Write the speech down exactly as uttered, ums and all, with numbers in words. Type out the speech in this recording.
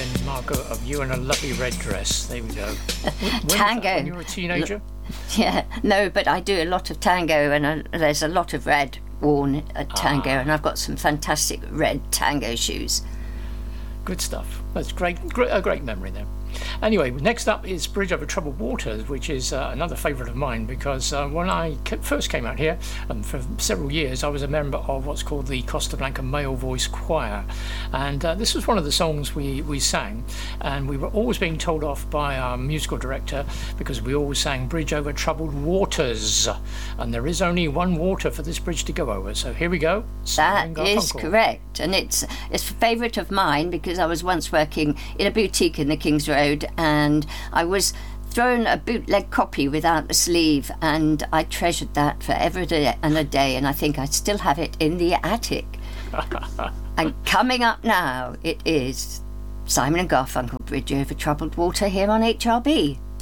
then, Margot, of You in a Lovely Red Dress. There we go. When Tango. When you were a teenager? Yeah, no, but I do a lot of tango, and uh, there's a lot of red worn at tango, ah. and I've got some fantastic red tango shoes. Good stuff. That's great, great a great memory there. Anyway, next up is Bridge Over Troubled Waters, which is uh, another favourite of mine, because uh, when I first came out here, um, for several years, I was a member of what's called the Costa Blanca Male Voice Choir, and uh, this was one of the songs we, we sang, and we were always being told off by our musical director because we always sang Bridge Over Troubled Waters, and there is only one water for this bridge to go over, so here we go. That is correct, and it's, it's a favourite of mine because I was once working in a boutique in the King's Road, and I was thrown a bootleg copy without the sleeve, and I treasured that for every day and a day, and I think I still have it in the attic. And coming up now, it is Simon and Garfunkel, Bridge Over Troubled Water, here on H R B.